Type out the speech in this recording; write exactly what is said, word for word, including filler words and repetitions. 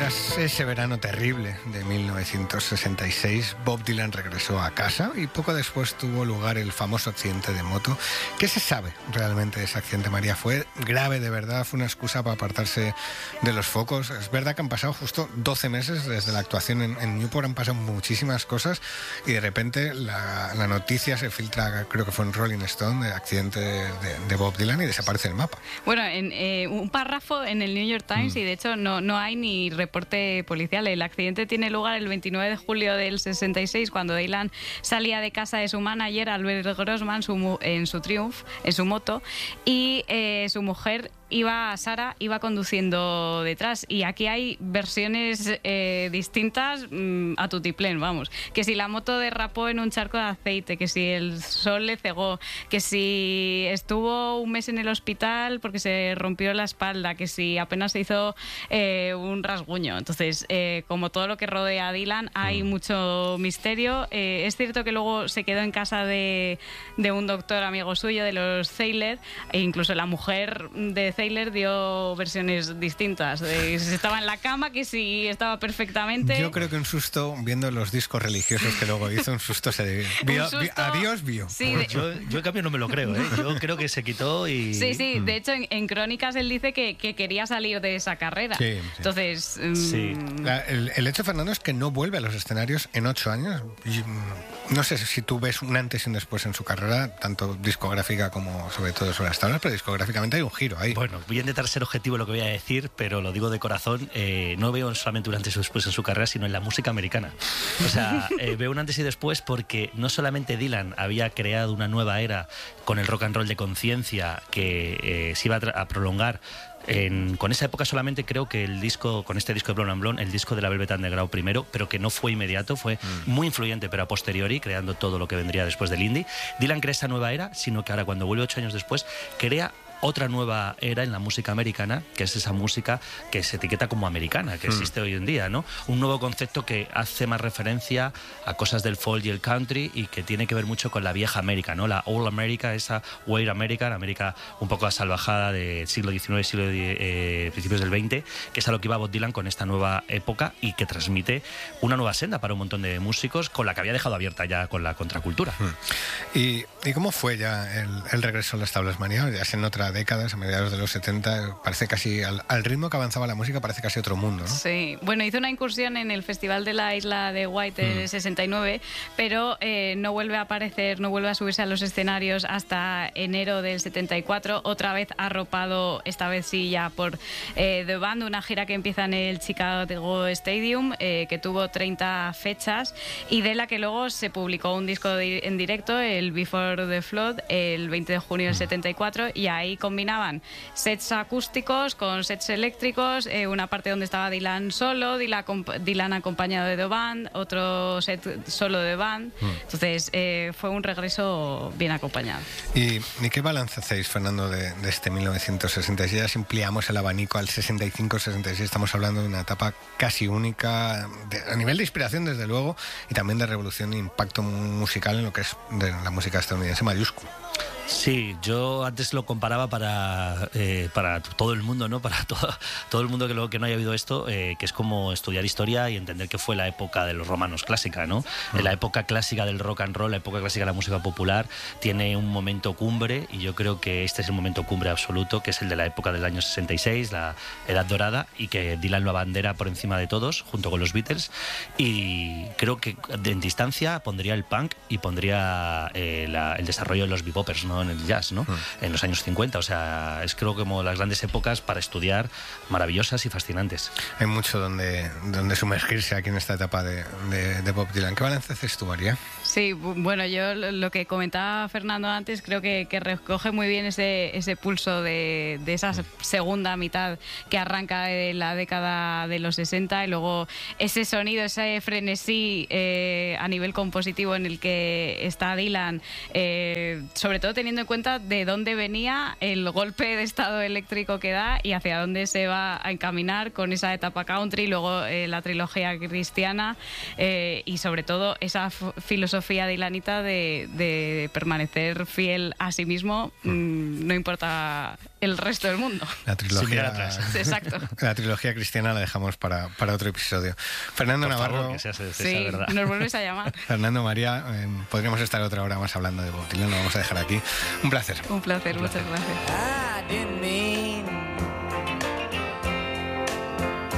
Tras ese verano terrible de mil novecientos sesenta y seis, Bob Dylan regresó a casa y poco después tuvo lugar el famoso accidente de moto. ¿Qué se sabe realmente de ese accidente, María? ¿Fue grave de verdad? ¿Fue una excusa para apartarse de los focos? Es verdad que han pasado justo doce meses desde la actuación en, en Newport, han pasado muchísimas cosas y de repente la, la noticia se filtra, creo que fue en Rolling Stone, del accidente de, de Bob Dylan y desaparece el mapa. Bueno, en eh, un párrafo en el New York Times mm. y de hecho no, no hay ni reporte policial. El accidente tiene lugar el veintinueve de julio del sesenta y seis, cuando Dylan salía de casa de su manager, Albert Grossman, su, en su Triumph, en su moto, y eh, su mujer iba, Sara, iba conduciendo detrás. Y aquí hay versiones eh, distintas mmm, a tutiplén, vamos. Que si la moto derrapó en un charco de aceite, que si el sol le cegó, que si estuvo un mes en el hospital porque se rompió la espalda, que si apenas se hizo eh, un rasguño. Entonces, eh, como todo lo que rodea a Dylan, hay mm. mucho misterio. Eh, es cierto que luego se quedó en casa de, de un doctor amigo suyo, de los Zaylor, e incluso la mujer de Taylor dio versiones distintas, de si estaba en la cama, que si estaba perfectamente. Yo creo que un susto, viendo los discos religiosos que luego hizo, un susto se debió. Vio, susto, vi, a Dios vio. Sí, de... yo, yo en cambio no me lo creo, ¿eh? Yo creo que se quitó y... Sí, sí, de hecho en, en Crónicas él dice que, que quería salir de esa carrera. Sí, sí. Entonces... Sí. Mmm... La, el, el hecho, Fernando, es que no vuelve a los escenarios en ocho años. Y, no sé si tú ves un antes y un después en su carrera, tanto discográfica como sobre todo sobre las tablas, pero discográficamente hay un giro ahí. Bueno, voy a intentar ser objetivo lo que voy a decir, pero lo digo de corazón, eh, no veo solamente un antes y después en su carrera, sino en la música americana. O sea, eh, veo un antes y después porque no solamente Dylan había creado una nueva era con el rock and roll de conciencia que eh, se iba a, a prolongar. En, con esa época solamente creo que el disco, con este disco de Blonde and Blonde, el disco de la Velvet Underground primero, pero que no fue inmediato, fue mm. muy influyente, pero a posteriori, creando todo lo que vendría después del indie. Dylan crea esa nueva era, sino que ahora cuando vuelve ocho años después, crea otra nueva era en la música americana, que es esa música que se etiqueta como americana, que existe mm. hoy en día, ¿no? Un nuevo concepto que hace más referencia a cosas del folk y el country y que tiene que ver mucho con la vieja América, ¿no? La Old America, esa White America, la América un poco asalvajada del siglo diecinueve, siglo de, eh, principios del veinte, que es a lo que iba Bob Dylan con esta nueva época y que transmite una nueva senda para un montón de músicos, con la que había dejado abierta ya con la contracultura. Mm. ¿Y, ¿Y cómo fue ya el, el regreso a las tablas, María? Ya se en otra décadas, a mediados de los setenta, parece casi, al, al ritmo que avanzaba la música, parece casi otro mundo, ¿no? Sí, bueno, hizo una incursión en el Festival de la Isla de White en mm. sesenta y nueve, pero eh, no vuelve a aparecer, no vuelve a subirse a los escenarios hasta enero del setenta y cuatro, otra vez arropado, esta vez sí ya por eh, The Band, una gira que empieza en el Chicago Stadium, eh, que tuvo treinta fechas y de la que luego se publicó un disco de, en directo, el Before the Flood, el veinte de junio del setenta y cuatro, y ahí combinaban sets acústicos con sets eléctricos, eh, una parte donde estaba Dylan solo, Dylan, Dylan acompañado de The Band, otro set solo de The Band. Mm. Entonces eh, fue un regreso bien acompañado. ¿Y, ¿y qué balance hacéis, Fernando, de, de este mil novecientos sesenta y seis? Ya si ampliamos el abanico al sesenta y cinco sesenta y seis, estamos hablando de una etapa casi única, de, a nivel de inspiración desde luego, y también de revolución e impacto musical en lo que es de la música estadounidense mayúsculo. Sí, yo antes lo comparaba para, eh, para todo el mundo, ¿no? Para todo, todo el mundo que, lo, que no haya oído esto, eh, que es como estudiar historia y entender que fue la época de los romanos clásica, ¿no? Mm. La época clásica del rock and roll, la época clásica de la música popular, tiene un momento cumbre y yo creo que este es el momento cumbre absoluto, que es el de la época del año sesenta y seis, la Edad Dorada, y que Dylan lo abandera por encima de todos, junto con los Beatles, y creo que en distancia pondría el punk y pondría eh, la, el desarrollo de los bebopers, ¿no? En el jazz, ¿no? Mm. En los años cincuenta, o sea, es creo como las grandes épocas para estudiar, maravillosas y fascinantes. Hay mucho donde, donde sumergirse aquí en esta etapa de, de, de Bob Dylan. ¿Qué balance haces tú, María? Sí, bueno, yo lo que comentaba Fernando antes, creo que, que recoge muy bien ese, ese pulso de, de esa segunda mitad que arranca de la década de los sesenta y luego ese sonido, ese frenesí eh, a nivel compositivo en el que está Dylan, eh, sobre todo teniendo en cuenta de dónde venía, el golpe de estado eléctrico que da y hacia dónde se va a encaminar con esa etapa country, luego eh, la trilogía cristiana eh, y sobre todo esa filosofía dylanita de, de permanecer fiel a sí mismo, mmm, no importa el resto del mundo. La trilogía, Exacto. La trilogía cristiana la dejamos para, para otro episodio. Fernando Por Navarro. favor, que seas de sí, esa verdad. nos vuelves a llamar. Fernando, María, eh, podríamos estar otra hora más hablando de Bob Dylan, lo vamos a dejar aquí. Un placer. Un placer, Un placer. muchas gracias.